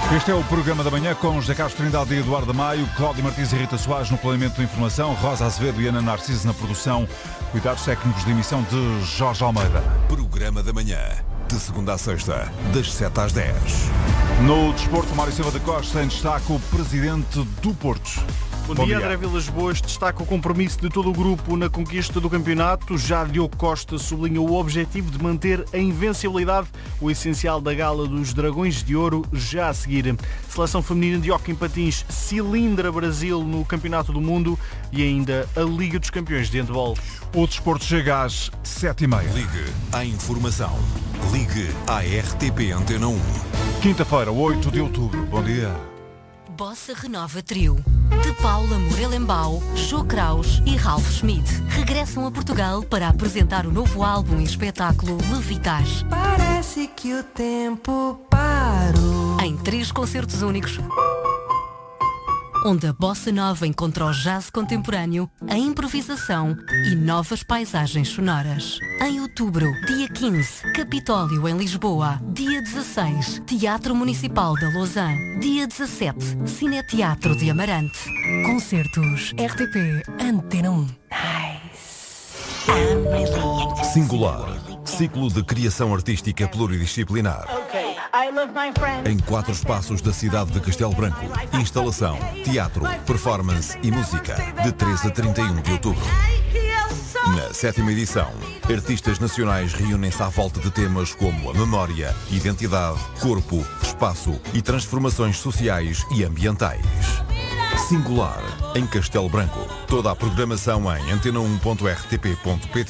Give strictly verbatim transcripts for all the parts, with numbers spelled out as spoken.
Este é o programa da manhã com José Carlos Trindade e Eduardo Maio, Cláudio Martins e Rita Soares no planeamento da informação, Rosa Azevedo e Ana Narciso na produção, cuidados técnicos de emissão de Jorge Almeida. Programa da manhã, de segunda a sexta, das sete às dez. No desporto, Mário Silva da Costa em destaque o presidente do Porto. Bom, Bom dia, dia, André Vilas Boas destaca o compromisso de todo o grupo na conquista do campeonato. Já Diogo Costa sublinha o objetivo de manter a invencibilidade, o essencial da gala dos Dragões de Ouro, já a seguir. Seleção feminina de hóquei em patins cilindra Brasil no Campeonato do Mundo e ainda a Liga dos Campeões de Handball. O desporto chega às sete e meia. Ligue à informação. Ligue à R T P Antena um. Quinta-feira, oito de outubro. Bom dia. Bossa Renova Trio, de Paula Morelembau, Jô Kraus e Ralph Schmidt, regressam a Portugal para apresentar o novo álbum e espetáculo Levitar. Parece que o tempo parou. Em três concertos únicos, onde a bossa nova encontra o jazz contemporâneo, a improvisação e novas paisagens sonoras. Em outubro, dia quinze, Capitólio em Lisboa. Dia dezasseis, Teatro Municipal da Lausanne. Dia dezassete, Cineteatro de Amarante. Concertos R T P Antena um. Nice. I'm really Singular. Ciclo de criação artística pluridisciplinar. Em quatro espaços da cidade de Castelo Branco. Instalação, teatro, performance e música. De três a trinta e um de outubro. Na sétima edição, artistas nacionais reúnem-se à volta de temas como a memória, identidade, corpo, espaço e transformações sociais e ambientais. Singular, em Castelo Branco. Toda a programação em antena um ponto r t p ponto p t.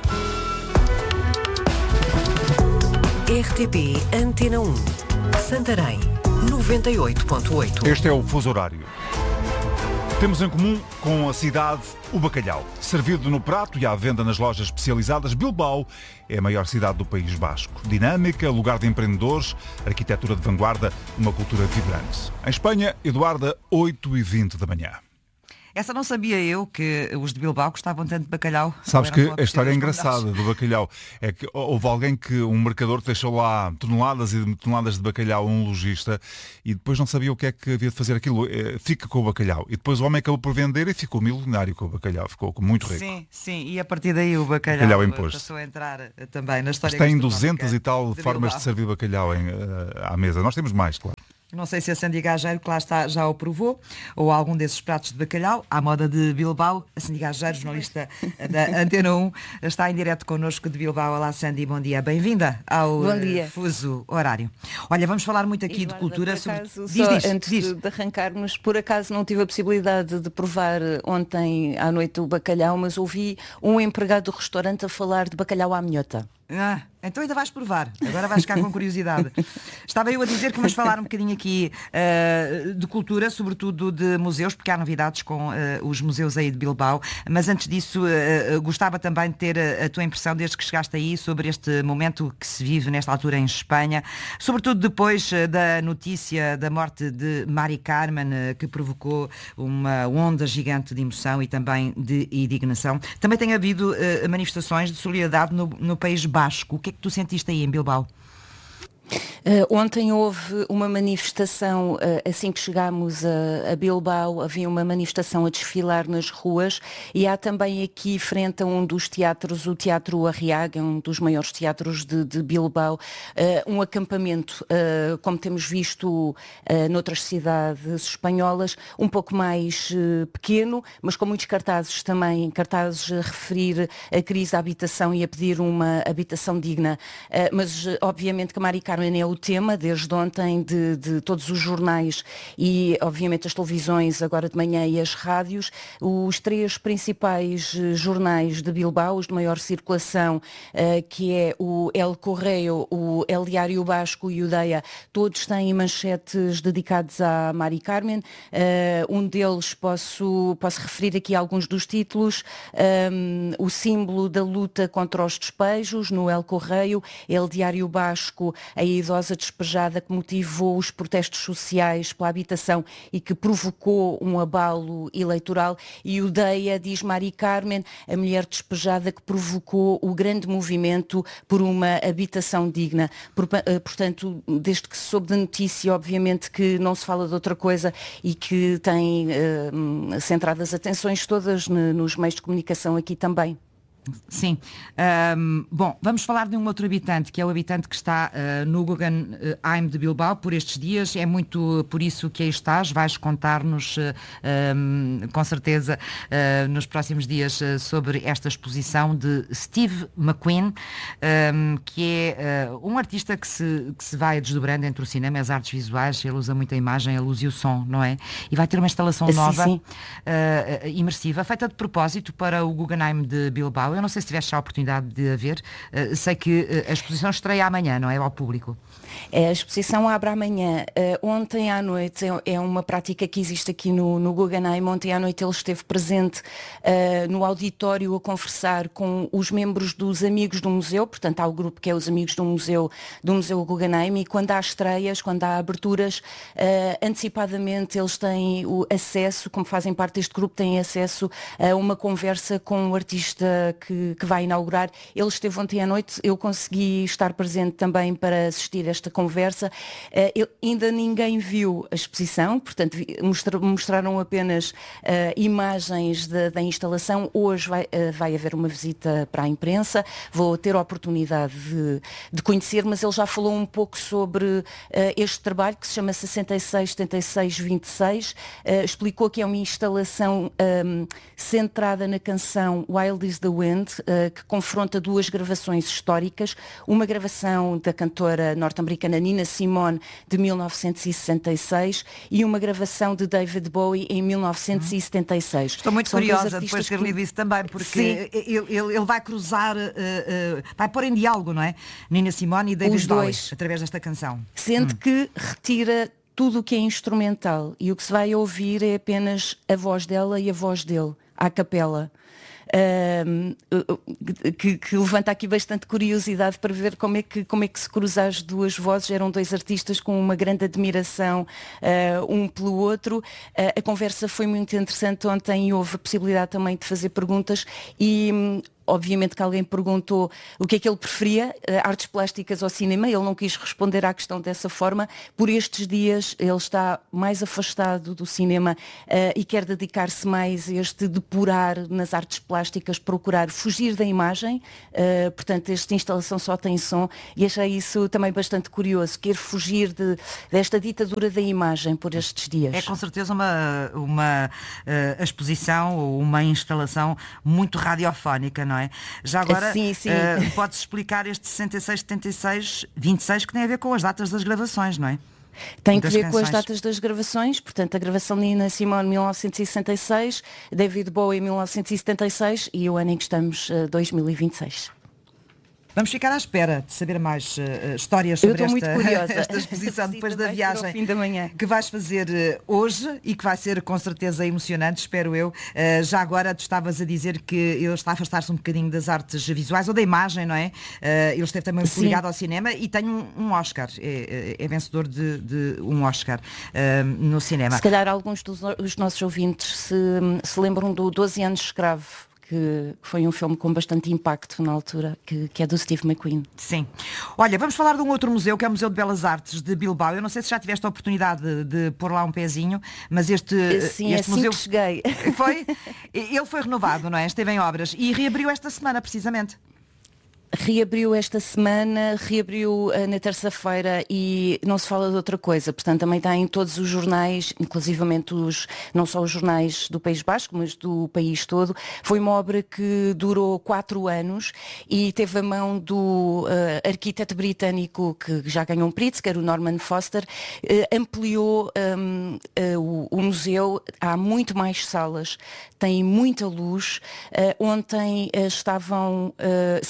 R T P Antena um. Santarém, noventa e oito ponto oito. Este é o fuso horário. Temos em comum com a cidade o bacalhau. Servido no prato e à venda nas lojas especializadas, Bilbao é a maior cidade do País Basco. Dinâmica, lugar de empreendedores, arquitetura de vanguarda, uma cultura vibrante. Em Espanha, Eduarda, oito e vinte da manhã. Essa não sabia eu, que os de Bilbao gostavam tanto de bacalhau. Sabes que a história é engraçada do bacalhau. É que houve alguém que, um mercador, deixou lá toneladas e toneladas de bacalhau a um lojista e depois não sabia o que é que havia de fazer aquilo. Fica com o bacalhau. E depois o homem acabou por vender e ficou milionário com o bacalhau. Ficou muito rico. Sim, sim. E a partir daí o bacalhau, bacalhau imposto. Passou a entrar também na história. Tem duzentas e tal de formas Bilbao. de servir bacalhau em, à mesa. Nós temos mais, claro. Não sei se a Sandy Gageiro, que lá está, já o provou, ou algum desses pratos de bacalhau, à moda de Bilbao. A Sandy Gageiro, jornalista da Antena um, está em direto connosco de Bilbao. Olá, Sandy, bom dia. Bem-vinda ao bom dia. Fuso Horário. Olha, vamos falar muito aqui Eduardo, de cultura. por acaso, sobre... só diz, diz, antes diz. de, de arrancarmos, por acaso não tive a possibilidade de provar ontem à noite o bacalhau, mas ouvi um empregado do restaurante a falar de bacalhau à minhota. Ah, então ainda vais provar, agora vais ficar com curiosidade. Estava eu a dizer que vamos falar um bocadinho aqui uh, de cultura, sobretudo de museus, porque há novidades com uh, os museus aí de Bilbao, mas antes disso uh, uh, gostava também de ter a, a tua impressão desde que chegaste aí sobre este momento que se vive nesta altura em Espanha, sobretudo depois uh, da notícia da morte de Mari Carmen, uh, que provocou uma onda gigante de emoção e também de indignação. Também tem havido uh, manifestações de solidariedade no, no País Basco. O que é que tu sentiste aí em Bilbao? Uh, ontem houve uma manifestação, uh, assim que chegámos a, a Bilbao, havia uma manifestação a desfilar nas ruas e há também aqui, frente a um dos teatros, o Teatro Arriaga, um dos maiores teatros de, de Bilbao, uh, um acampamento, uh, como temos visto uh, noutras cidades espanholas, um pouco mais uh, pequeno, mas com muitos cartazes também, cartazes a referir a crise da habitação e a pedir uma habitação digna. Uh, mas, uh, obviamente, que a Mari Carmen é o tema desde ontem de, de todos os jornais e obviamente as televisões agora de manhã e as rádios. Os três principais jornais de Bilbao, os de maior circulação, uh, que é o El Correio, o El Diário Basco e o Deia, todos têm manchetes dedicados à Mari Carmen. Uh, um deles posso, posso referir aqui alguns dos títulos. Um, o símbolo da luta contra os despejos no El Correio, El Diário Basco, a idosa despejada que motivou os protestos sociais pela habitação e que provocou um abalo eleitoral, e o Deia, diz Mari Carmen, a mulher despejada que provocou o grande movimento por uma habitação digna. Por, portanto, desde que se soube da notícia, obviamente que não se fala de outra coisa e que tem uh, centrado as atenções todas no, nos meios de comunicação aqui também. Sim. Um, bom, vamos falar de um outro habitante, que é o habitante que está uh, no Guggenheim de Bilbao por estes dias. É muito por isso que aí estás. Vais contar-nos, uh, um, com certeza, uh, nos próximos dias uh, sobre esta exposição de Steve McQueen, um, que é uh, um artista que se, que se vai desdobrando entre o cinema e as artes visuais. Ele usa muita imagem, ele usa o som, não é? E vai ter uma instalação sim, nova, sim. Uh, imersiva, feita de propósito para o Guggenheim de Bilbao. Eu não sei se tiveste já a oportunidade de a ver. Uh, sei que uh, a exposição estreia amanhã, não é? Ao público. É, a exposição abre amanhã. Uh, ontem à noite, é, é uma prática que existe aqui no, no Guggenheim. Ontem à noite ele esteve presente uh, no auditório a conversar com os membros dos Amigos do Museu. Portanto, há o grupo que é os Amigos do Museu, do Museu Guggenheim, e quando há estreias, quando há aberturas, uh, antecipadamente eles têm o acesso, como fazem parte deste grupo, têm acesso a uma conversa com o artista que, que vai inaugurar. Ele esteve ontem à noite, eu consegui estar presente também para assistir a esta conversa. Uh, eu, ainda ninguém viu a exposição, portanto mostra, mostraram apenas uh, imagens de, da instalação. Hoje vai, uh, vai haver uma visita para a imprensa, vou ter a oportunidade de, de conhecer, mas ele já falou um pouco sobre uh, este trabalho que se chama sessenta e seis, setenta e seis, vinte e seis, uh, explicou que é uma instalação um, centrada na canção Wild is the Wind, uh, que confronta duas gravações históricas, uma gravação da cantora norte-americana Nina Simone de mil novecentos e sessenta e seis e uma gravação de David Bowie em mil novecentos e setenta e seis. Estou muito São curiosa depois de ter lido isso também, porque ele, ele, ele vai cruzar, uh, uh, vai pôr em diálogo, não é? Nina Simone e David Os Bowie, dois, através desta canção. Sendo hum. que retira tudo o que é instrumental e o que se vai ouvir é apenas a voz dela e a voz dele, à capela. Uh, que, que levanta aqui bastante curiosidade para ver como é que, como é que se cruza as duas vozes. Eram dois artistas com uma grande admiração uh, um pelo outro. Uh, a conversa foi muito interessante ontem e houve a possibilidade também de fazer perguntas e um, obviamente que alguém perguntou o que é que ele preferia, artes plásticas ou cinema. Ele não quis responder à questão dessa forma. Por estes dias ele está mais afastado do cinema uh, e quer dedicar-se mais a este depurar nas artes plásticas, procurar fugir da imagem. Uh, portanto, esta instalação só tem som e achei isso também bastante curioso. Quer fugir de, desta ditadura da imagem por estes dias. É com certeza uma, uma uh, exposição ou uma instalação muito radiofónica, não é? É? Já agora, sim, sim. Uh, podes explicar este sessenta e seis, setenta e seis, vinte e seis que tem a ver com as datas das gravações, não é? Tem que ver canções. Com as datas das gravações, portanto a gravação de Nina Simone mil novecentos e sessenta e seis, David Bowie mil novecentos e setenta e seis e o ano em que estamos, uh, dois mil e vinte e seis. Vamos ficar à espera de saber mais uh, histórias sobre esta, esta exposição depois da viagem fim da manhã. Que vais fazer uh, hoje e que vai ser com certeza emocionante, espero eu. Uh, já agora tu estavas a dizer que ele está a afastar-se um bocadinho das artes visuais ou da imagem, não é? Uh, ele esteve também muito ligado ao cinema e tem um, um Oscar, é, é vencedor de, de um Oscar uh, no cinema. Se calhar alguns dos, dos nossos ouvintes se, se lembram do doze anos de escravo, que foi um filme com bastante impacto na altura, que, que é do Steve McQueen. Sim. Olha, vamos falar de um outro museu, que é o Museu de Belas Artes de Bilbao. Eu não sei se já tiveste a oportunidade de, de pôr lá um pezinho, mas este, Sim, este assim museu... que cheguei. Foi? Ele foi renovado, não é? Esteve em obras e reabriu esta semana, precisamente. Reabriu esta semana, reabriu uh, na terça-feira e não se fala de outra coisa. Portanto, também está em todos os jornais, inclusivamente os, não só os jornais do País Basco, mas do país todo. Foi uma obra que durou quatro anos e teve a mão do uh, arquiteto britânico que já ganhou um Pritzker, o Norman Foster. Uh, ampliou um, uh, o, o museu, há muito mais salas, tem muita luz. Uh, ontem uh, estavam uh, centenas de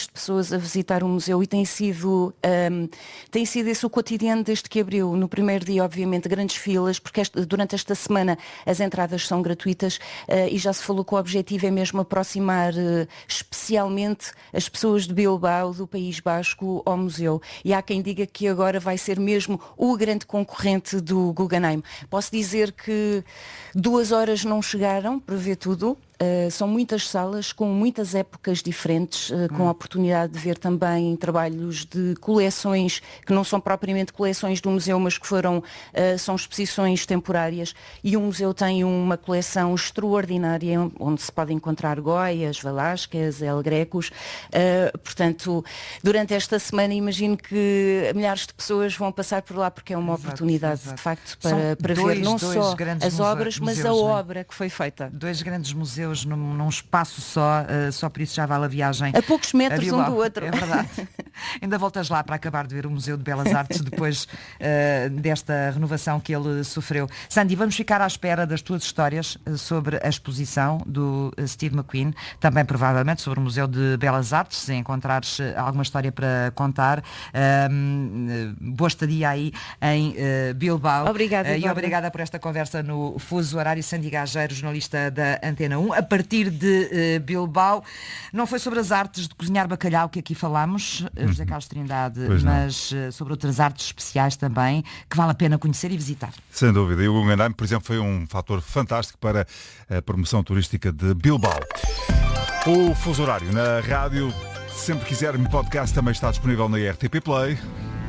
de pessoas a visitar o museu e tem sido, um, tem sido esse o cotidiano desde que abriu. No primeiro dia, obviamente, grandes filas, porque esta, durante esta semana as entradas são gratuitas uh, e já se falou que o objetivo é mesmo aproximar uh, especialmente as pessoas de Bilbao, do País Basco, ao museu. E há quem diga que agora vai ser mesmo o grande concorrente do Guggenheim. Posso dizer que duas horas não chegaram para ver tudo. Uh, são muitas salas com muitas épocas diferentes, uh, com a oportunidade de ver também trabalhos de coleções que não são propriamente coleções do museu, mas que foram, uh, são exposições temporárias, e o museu tem uma coleção extraordinária onde se pode encontrar Goyas, Velázquez, El Grecos. Uh, portanto, durante esta semana imagino que milhares de pessoas vão passar por lá, porque é uma exato, oportunidade exato. de facto para, para dois, ver não só as obras, mas a obra que foi feita. Dois grandes museus Num, num espaço só, uh, só por isso já vale a viagem. A poucos metros um do outro. É verdade. Ainda voltas lá para acabar de ver o Museu de Belas Artes depois uh, desta renovação que ele sofreu. Sandy, vamos ficar à espera das tuas histórias uh, sobre a exposição do uh, Steve McQueen, também provavelmente sobre o Museu de Belas Artes, se encontrares uh, alguma história para contar. Uh, boa estadia aí em uh, Bilbao. Obrigada, uh, e obrigada por esta conversa no Fuso Horário. Sandy Gageiro, jornalista da Antena um. A partir de uh, Bilbao, não foi sobre as artes de cozinhar bacalhau que aqui falámos, uh, José Carlos Trindade, mas uh, sobre outras artes especiais também, que vale a pena conhecer e visitar. Sem dúvida. E o Guggenheim, por exemplo, foi um fator fantástico para a promoção turística de Bilbao. O Fuso Horário na rádio, sempre quiser, o podcast também está disponível na R T P Play.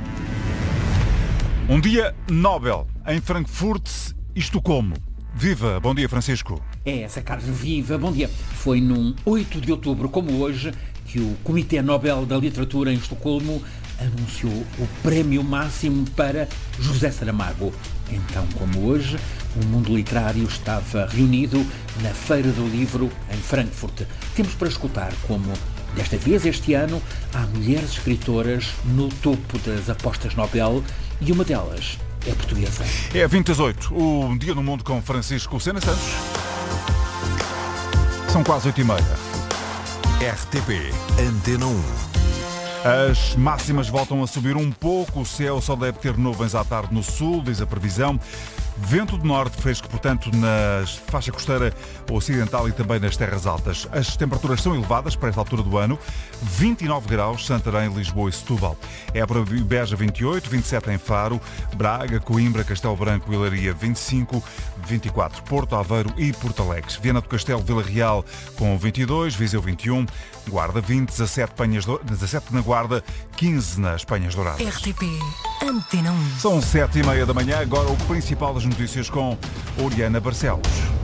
Um dia Nobel em Frankfurt e Estocolmo. Viva! Bom dia, Francisco. É essa, Carlos. Viva! Bom dia. Foi num oito de outubro, como hoje, que o Comitê Nobel da Literatura em Estocolmo anunciou o prémio máximo para José Saramago. Então, como hoje, o mundo literário estava reunido na Feira do Livro em Frankfurt. Temos para escutar como, desta vez, este ano, há mulheres escritoras no topo das apostas Nobel e uma delas é portuguesa. É vinte às oito, o Dia no Mundo com Francisco Sena Santos. São quase oito e meia. R T P Antena um. As máximas voltam a subir um pouco. O céu só deve ter nuvens à tarde no sul, diz a previsão. Vento do norte fresco, portanto, na faixa costeira ocidental e também nas terras altas. As temperaturas são elevadas para esta altura do ano. vinte e nove graus, Santarém, Lisboa e Setúbal. Évora e Beja vinte e oito, vinte e sete em Faro, Braga, Coimbra, Castelo Branco e Leiria vinte e cinco, vinte e quatro, Porto, Aveiro e Porto Alegre. Viana do Castelo, Vila Real com vinte e dois, Viseu vinte e um, Guarda vinte, dezassete, Penhas do... dezassete na Guarda, quinze nas Penhas Douradas. R T P Antena um. São sete e meia da manhã, agora o principal das notícias com Oriana Barcelos.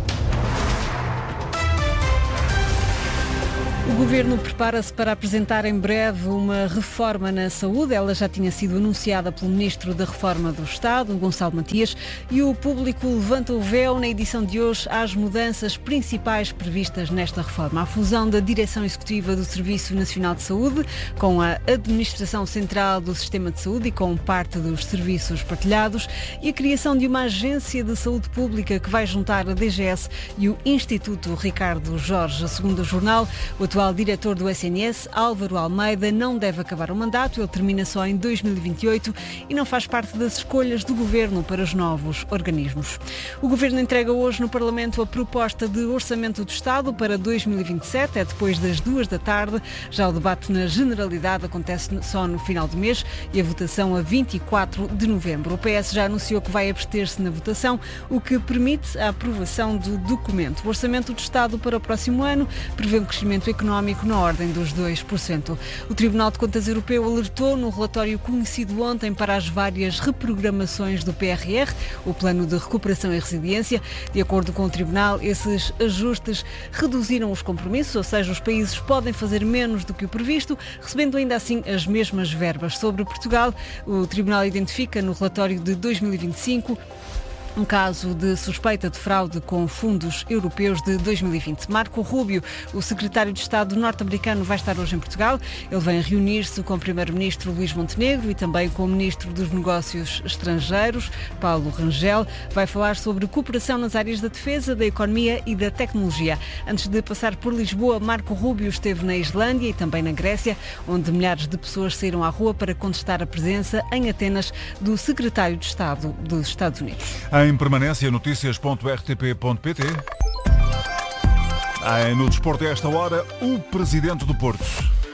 O Governo prepara-se para apresentar em breve uma reforma na saúde. Ela já tinha sido anunciada pelo Ministro da Reforma do Estado, Gonçalo Matias, e o público levanta o véu na edição de hoje às mudanças principais previstas nesta reforma. A fusão da Direção Executiva do Serviço Nacional de Saúde com a Administração Central do Sistema de Saúde e com parte dos serviços partilhados e a criação de uma agência de saúde pública que vai juntar a D G S e o Instituto Ricardo Jorge. Segundo o jornal, o O atual diretor do S N S, Álvaro Almeida, não deve acabar o mandato. Ele termina só em dois mil e vinte e oito e não faz parte das escolhas do Governo para os novos organismos. O Governo entrega hoje no Parlamento a proposta de Orçamento do Estado para dois mil e vinte e sete. É depois das duas da tarde. Já o debate na Generalidade acontece só no final do mês e a votação a vinte e quatro de novembro. O P S já anunciou que vai abster-se na votação, o que permite a aprovação do documento. O Orçamento do Estado para o próximo ano prevê um crescimento económico na ordem dos dois por cento. O Tribunal de Contas Europeu alertou no relatório conhecido ontem para as várias reprogramações do P R R, o Plano de Recuperação e Resiliência. De acordo com o Tribunal, esses ajustes reduziram os compromissos, ou seja, os países podem fazer menos do que o previsto, recebendo ainda assim as mesmas verbas. Sobre Portugal, o Tribunal identifica no relatório de dois mil e vinte e cinco um caso de suspeita de fraude com fundos europeus de dois mil e vinte. Marco Rubio, o secretário de Estado norte-americano, vai estar hoje em Portugal. Ele vem reunir-se com o primeiro-ministro Luís Montenegro e também com o ministro dos Negócios Estrangeiros, Paulo Rangel. Vai falar sobre cooperação nas áreas da defesa, da economia e da tecnologia. Antes de passar por Lisboa, Marco Rubio esteve na Islândia e também na Grécia, onde milhares de pessoas saíram à rua para contestar a presença em Atenas do secretário de Estado dos Estados Unidos. Em permanência, notícias ponto r t p ponto p t. No desporto a esta hora, o presidente do Porto,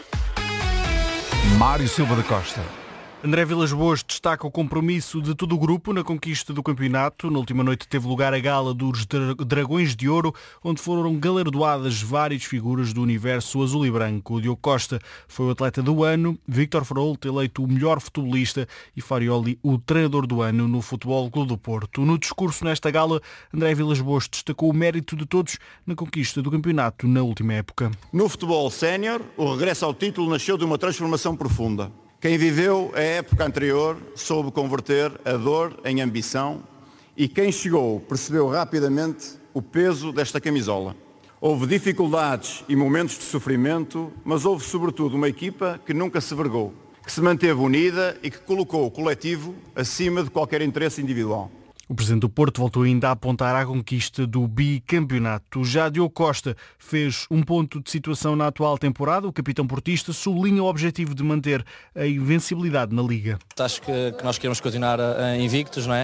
Mário Silva da Costa. André Vilas-Boas destaca o compromisso de todo o grupo na conquista do campeonato. Na última noite teve lugar a gala dos Dragões de Ouro, onde foram galardoadas várias figuras do universo azul e branco. O Diogo Costa foi o atleta do ano, Víctor Frolt eleito o melhor futebolista e Farioli o treinador do ano no Futebol Clube do Porto. No discurso nesta gala, André Vilas-Boas destacou o mérito de todos na conquista do campeonato na última época. No futebol sénior, o regresso ao título nasceu de uma transformação profunda. Quem viveu a época anterior soube converter a dor em ambição e quem chegou percebeu rapidamente o peso desta camisola. Houve dificuldades e momentos de sofrimento, mas houve sobretudo uma equipa que nunca se vergou, que se manteve unida e que colocou o coletivo acima de qualquer interesse individual. O presidente do Porto voltou ainda a apontar à conquista do bicampeonato. Já Diogo Costa fez um ponto de situação na atual temporada. O capitão portista sublinha o objetivo de manter a invencibilidade na Liga. Acho que, que nós queremos continuar uh, invictos, não é?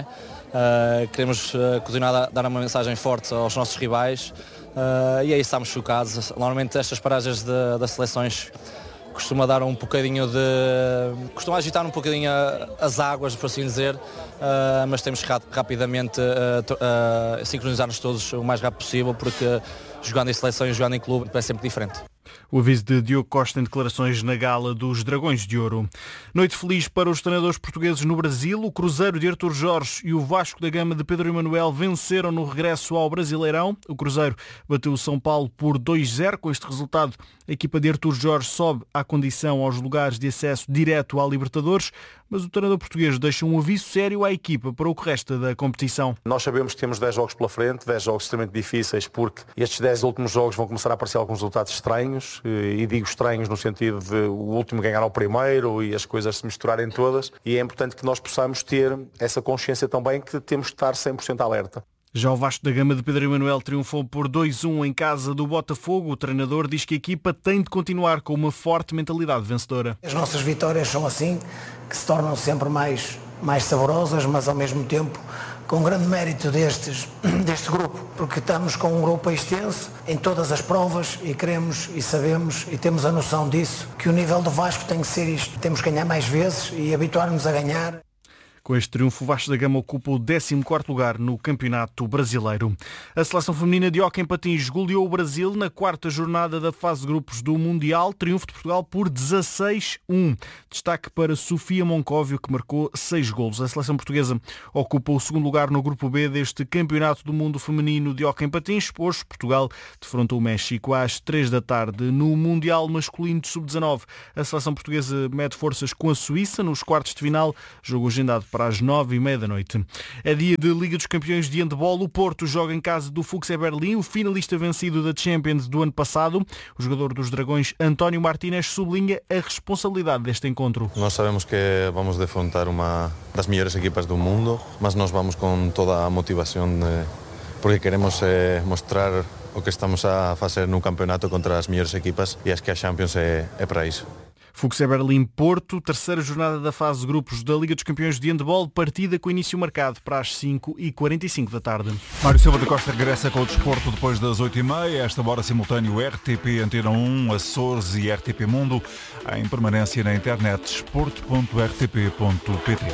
Uh, queremos uh, continuar a dar uma mensagem forte aos nossos rivais uh, e aí estamos focados. Normalmente estas paragens de, das seleções costuma dar um bocadinho de... costuma agitar um bocadinho as águas, por assim dizer, uh, mas temos que rapidamente uh, uh, sincronizar-nos todos o mais rápido possível, porque jogando em seleção e jogando em clube é sempre diferente. O aviso de Diogo Costa em declarações na gala dos Dragões de Ouro. Noite feliz para os treinadores portugueses no Brasil. O Cruzeiro de Artur Jorge e o Vasco da Gama de Pedro Emanuel venceram no regresso ao Brasileirão. O Cruzeiro bateu o São Paulo por dois a zero. Com este resultado, a equipa de Artur Jorge sobe à condição aos lugares de acesso direto à Libertadores, mas o treinador português deixa um aviso sério à equipa para o que resta da competição. Nós sabemos que temos dez jogos pela frente, dez jogos extremamente difíceis, porque estes dez últimos jogos vão começar a aparecer alguns resultados estranhos, e digo estranhos no sentido de o último ganhar ao primeiro e as coisas se misturarem todas, e é importante que nós possamos ter essa consciência também que temos de estar cem por cento alerta. Já o Vasco da Gama de Pedro Emanuel triunfou por dois a um em casa do Botafogo. O treinador diz que a equipa tem de continuar com uma forte mentalidade vencedora. As nossas vitórias são assim, que se tornam sempre mais, mais saborosas, mas ao mesmo tempo com grande mérito destes, deste grupo, porque estamos com um grupo extenso em todas as provas e queremos e sabemos e temos a noção disso, que o nível do Vasco tem que ser isto. Temos que ganhar mais vezes e habituar-nos a ganhar. Com este triunfo, o Vasco da Gama ocupa o décimo quarto lugar no Campeonato Brasileiro. A seleção feminina de hóquei em patins goleou o Brasil na quarta jornada da fase de grupos do Mundial. Triunfo de Portugal por dezasseis a um. Destaque para Sofia Moncóvio, que marcou seis golos. A seleção portuguesa ocupa o segundo lugar no Grupo B deste Campeonato do Mundo Feminino de hóquei em patins. Hoje, Portugal defrontou o México às três da tarde. No Mundial Masculino de sub dezanove, a seleção portuguesa mede forças com a Suíça nos quartos de final. Jogo agendado para às nove e meia da noite. É dia de Liga dos Campeões de Handball. O Porto joga em casa do Fuxé Berlim, o finalista vencido da Champions do ano passado. O jogador dos Dragões, António Martínez, sublinha a responsabilidade deste encontro. Nós sabemos que vamos defrontar uma das melhores equipas do mundo, mas nós vamos com toda a motivação de... porque queremos eh, mostrar o que estamos a fazer no campeonato contra as melhores equipas e acho que a Champions é, é para isso. Fuxé Berlim-Porto, terceira jornada da fase de grupos da Liga dos Campeões de Handball, partida com início marcado para as cinco e quarenta e cinco da tarde. Mário Silva da Costa regressa com o desporto depois das oito e meia. Esta hora simultâneo R T P Antena um, Açores e R T P Mundo. Em permanência na internet desporto ponto r t p ponto p t.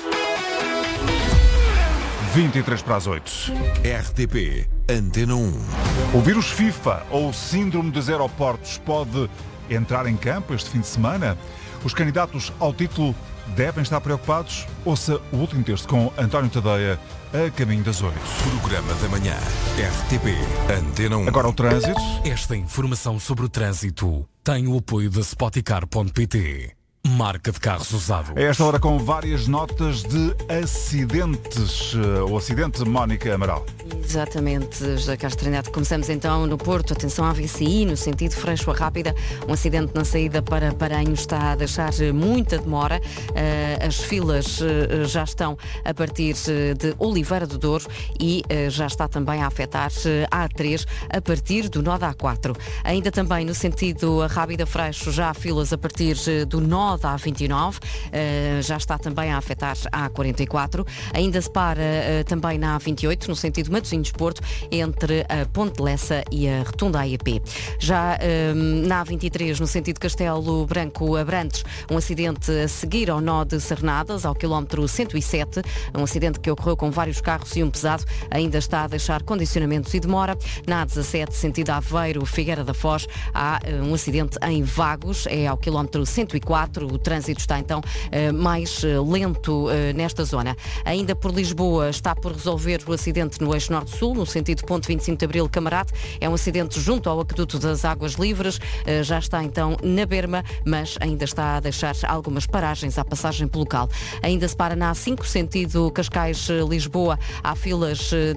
vinte e três para as oito. R T P Antena um. O vírus FIFA ou o síndrome dos aeroportos pode entrar em campo este fim de semana? Os candidatos ao título devem estar preocupados? Ouça o último texto com António Tadeia, a caminho das oito. Programa da manhã, R T P Antena um. Agora o trânsito. Esta informação sobre o trânsito tem o apoio da Spoticar ponto pt. marca de carros usado. A esta hora com várias notas de acidentes. O acidente, Mónica Amaral. Exatamente, José Castro Neto. Começamos então no Porto. Atenção à V C I, no sentido Freixo a Rápida. Um acidente na saída para Paranhos está a deixar muita demora. As filas já estão a partir de Oliveira do Douro e já está também a afetar a A três a partir do nó da A quatro. Ainda também no sentido Rábida Freixo, já há filas a partir do nó da A vinte e nove. Já está também a afetar a A quarenta e quatro. Ainda se para também na A vinte e oito, no sentido Matosinhos-Porto, entre a Ponte Lessa e a Rotunda A E P. Já um, na A vinte e três, no sentido Castelo Branco-Abrantes, um acidente a seguir ao nó de Sernadas, ao quilómetro cento e sete, um acidente que ocorreu com vários carros e um pesado, ainda está a deixar condicionamentos e demora. Na A dezassete, sentido Aveiro, Figueira da Foz, há um acidente em Vagos, é ao quilómetro cento e quatro, o trânsito está então mais lento nesta zona. Ainda por Lisboa está por resolver o acidente no eixo norte-sul, no sentido Ponte vinte e cinco de Abril, Camarate. É um acidente junto ao aqueduto das Águas Livres. Já está então na berma, mas ainda está a deixar algumas paragens à passagem pelo local. Ainda se para na A cinco, sentido Cascais-Lisboa. Há filas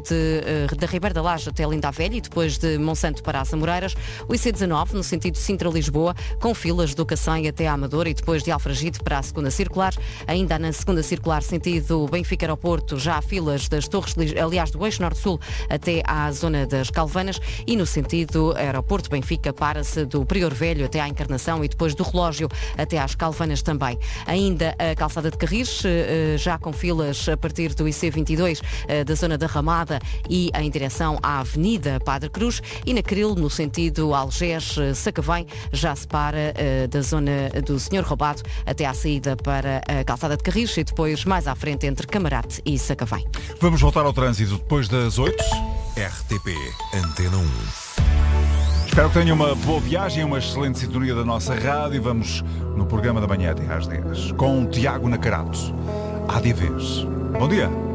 de, da Ribeira da Laje até Linda a Velha e depois de Monsanto para as Amoreiras. O I C dezanove, no sentido Sintra-Lisboa, com filas do Cacém até a Amadora e depois de Alfragide para a segunda circular. Ainda na segunda circular, sentido Benfica-Aeroporto, já há filas das Torres, aliás, do eixo norte-sul até à zona das Calvanas e no sentido Aeroporto-Benfica para-se do Prior Velho até à Encarnação e depois do Relógio até às Calvanas também. Ainda a calçada de Carris, já com filas a partir do I C vinte e dois da zona da Ramada e em direção à Avenida Padre Cruz e na Cril, no sentido Algés-Sacavém, já se para da zona do Senhor Roubado até à saída para a calçada de Carris e depois mais à frente entre Camarate e Sacavém. Vamos voltar ao trânsito depois das oito. R T P Antena um. Espero que tenham uma boa viagem, uma excelente sintonia da nossa rádio. Vamos no programa da manhã até às dez com Tiago Nacarato. Há de vez. Bom dia.